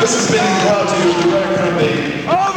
This has been part two of the Rare Crappie